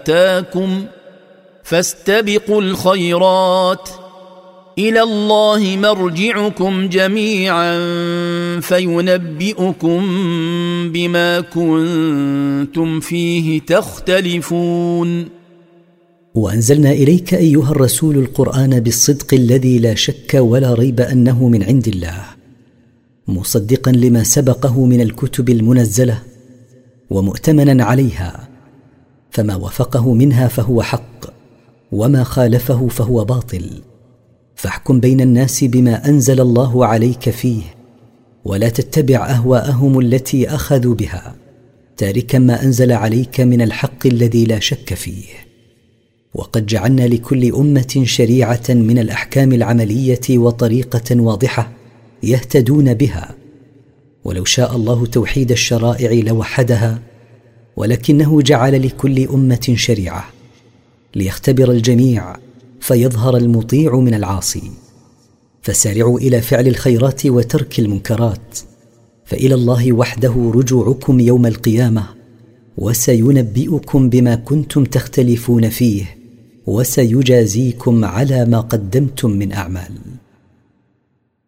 أتاكم فاستبقوا الخيرات إلى الله مرجعكم جميعا فينبئكم بما كنتم فيه تختلفون. وأنزلنا إليك أيها الرسول القرآن بالصدق الذي لا شك ولا ريب أنه من عند الله، مصدقا لما سبقه من الكتب المنزلة ومؤتمنا عليها، فما وافقه منها فهو حق وما خالفه فهو باطل. فاحكم بين الناس بما أنزل الله عليك فيه، ولا تتبع أهواءهم التي أخذوا بها، تاركا ما أنزل عليك من الحق الذي لا شك فيه. وقد جعلنا لكل أمة شريعة من الأحكام العملية وطريقة واضحة يهتدون بها، ولو شاء الله توحيد الشرائع لوحدها، ولكنه جعل لكل أمة شريعة ليختبر الجميع فيظهر المطيع من العاصي. فسارعوا إلى فعل الخيرات وترك المنكرات، فإلى الله وحده رجوعكم يوم القيامة، وسينبئكم بما كنتم تختلفون فيه، وسيجازيكم على ما قدمتم من أعمال.